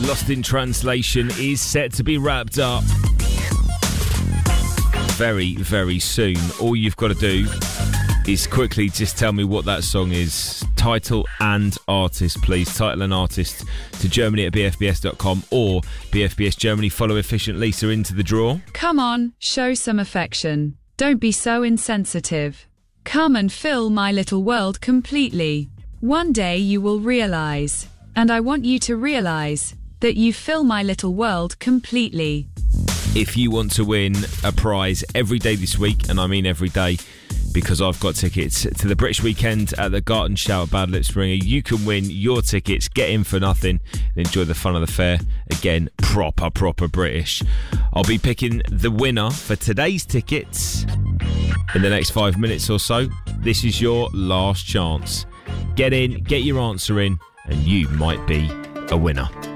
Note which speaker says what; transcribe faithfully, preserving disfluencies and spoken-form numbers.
Speaker 1: Lost in Translation is set to be wrapped up very, very soon. All you've got to do is quickly just tell me what that song is. Title and artist, please. Title and artist to Germany at b f b s dot com or B F B S Germany. Follow Efficient Lisa into the draw.
Speaker 2: Come on, show some affection. Don't be so insensitive. Come and fill my little world completely. One day you will realize, and I want you to realize, that you fill my little world completely.
Speaker 1: If you want to win a prize every day this week, and I mean every day, because I've got tickets to the British weekend at the Garden Show at Bad Lips Springer, you can win your tickets, get in for nothing, and enjoy the fun of the fair. Again, proper, proper British. I'll be picking the winner for today's tickets in the next five minutes or so. This is your last chance. Get in, get your answer in, and you might be a winner.